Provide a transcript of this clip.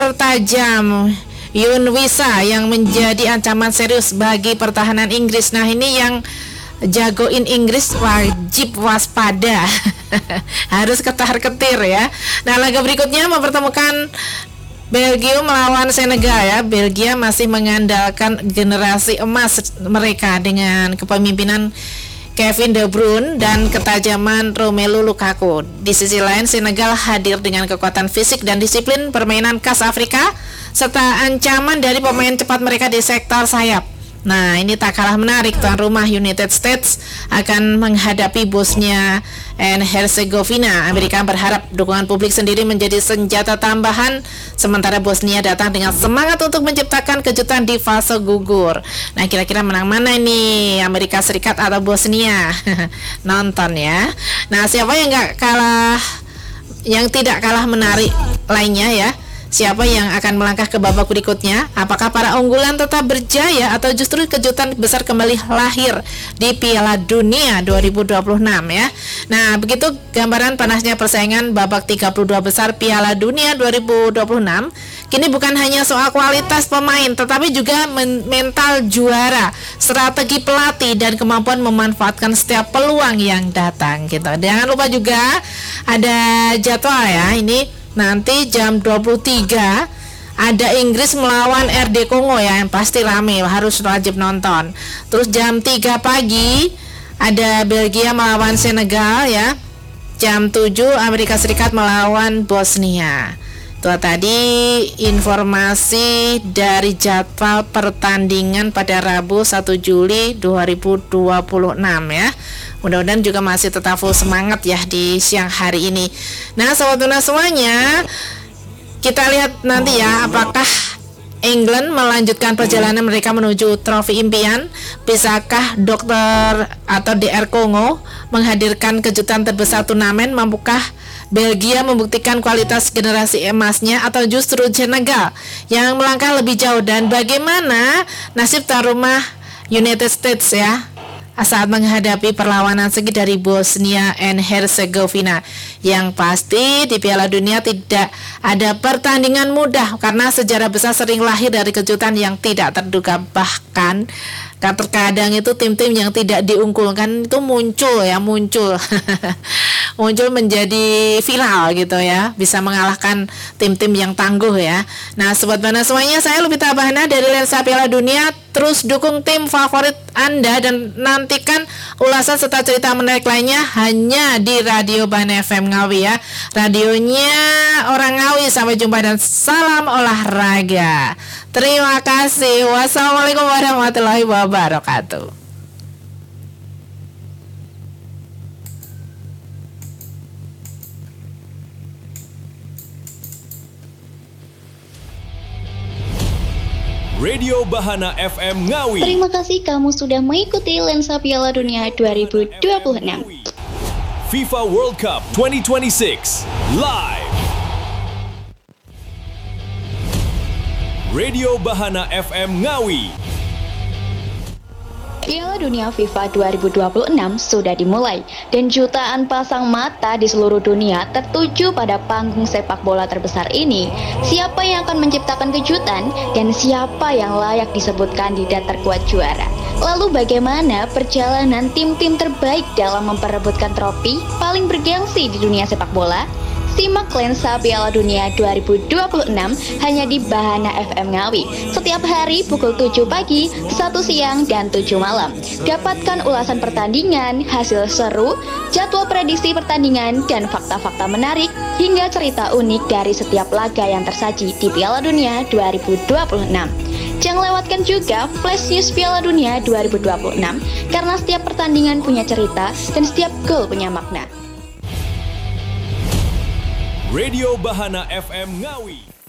tertajam Yun Wisa yang menjadi ancaman serius bagi pertahanan Inggris. Nah, ini yang jagoin Inggris wajib waspada. Harus ketar-ketir ya. Nah, laga berikutnya mempertemukan Belgium melawan Senegal ya. Belgia masih mengandalkan generasi emas mereka dengan kepemimpinan Kevin De Bruyne dan ketajaman Romelu Lukaku. Di sisi lain, Senegal hadir dengan kekuatan fisik dan disiplin permainan khas Afrika serta ancaman dari pemain cepat mereka di sektor sayap. Nah, ini tak kalah menarik. Tuan rumah United States akan menghadapi Bosnia and Herzegovina. Amerika berharap dukungan publik sendiri menjadi senjata tambahan, sementara Bosnia datang dengan semangat untuk menciptakan kejutan di fase gugur. Nah, kira-kira menang mana ini, Amerika Serikat atau Bosnia? Nonton ya. Nah, siapa yang tidak kalah menarik lainnya ya? Siapa yang akan melangkah ke babak berikutnya? Apakah para unggulan tetap berjaya atau justru kejutan besar kembali lahir di Piala Dunia 2026 ya? Nah, begitu gambaran panasnya persaingan babak 32 besar Piala Dunia 2026. Kini bukan hanya soal kualitas pemain, tetapi juga mental juara, strategi pelatih dan kemampuan memanfaatkan setiap peluang yang datang gitu. Jangan lupa juga ada jadwal ya. Ini nanti jam 23 ada Inggris melawan RD Kongo ya, yang pasti rame, harus wajib nonton. Terus jam 3 pagi ada Belgia melawan Senegal ya. Jam 7 Amerika Serikat melawan Bosnia. Itu tadi informasi dari jadwal pertandingan pada Rabu 1 Juli 2026 ya. Mudah-mudahan juga masih tetap full semangat ya di siang hari ini. Nah, Sobat Tuna semuanya, kita lihat nanti ya apakah England melanjutkan perjalanan mereka menuju trofi impian. Bisakah Dokter atau DR Kongo menghadirkan kejutan terbesar turnamen? Mampukah Belgia membuktikan kualitas generasi emasnya atau justru Senegal yang melangkah lebih jauh? Dan bagaimana nasib tuan rumah United States ya saat menghadapi perlawanan sengit dari Bosnia and Herzegovina? Yang pasti di Piala Dunia tidak ada pertandingan mudah karena sejarah besar sering lahir dari kejutan yang tidak terduga. Bahkan terkadang itu tim-tim yang tidak diunggulkan itu muncul muncul menjadi viral gitu ya, bisa mengalahkan tim-tim yang tangguh ya. Nah, Sobat Bana semuanya, saya Lupita Bahana dari Lensa Piala Dunia. Terus dukung tim favorit Anda dan nantikan ulasan serta cerita menarik lainnya hanya di Radio Bana FM Ngawi ya. Radionya orang Ngawi. Sampai jumpa dan salam olahraga. Terima kasih. Wassalamualaikum warahmatullahi wabarakatuh. Radio Bahana FM Ngawi. Terima kasih kamu sudah mengikuti Lensa Piala Dunia 2026. FIFA World Cup 2026 live. Radio Bahana FM Ngawi. Piala Dunia FIFA 2026 sudah dimulai dan jutaan pasang mata di seluruh dunia tertuju pada panggung sepak bola terbesar ini. Siapa yang akan menciptakan kejutan dan siapa yang layak disebut kandidat terkuat juara? Lalu bagaimana perjalanan tim-tim terbaik dalam memperebutkan trofi paling bergengsi di dunia sepak bola? Simak Lensa Piala Dunia 2026 hanya di Bahana FM Ngawi setiap hari pukul 7 pagi, 1 siang, dan 7 malam. Dapatkan ulasan pertandingan, hasil seru, jadwal prediksi pertandingan, dan fakta-fakta menarik hingga cerita unik dari setiap laga yang tersaji di Piala Dunia 2026. Jangan lewatkan juga Flash News Piala Dunia 2026 karena setiap pertandingan punya cerita dan setiap gol punya makna. Radio Bahana FM Ngawi.